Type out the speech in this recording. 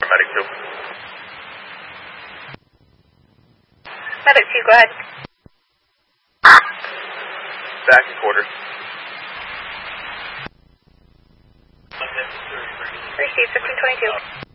Medic 2. Medic 2, go ahead. Back in quarters. Receive 1522.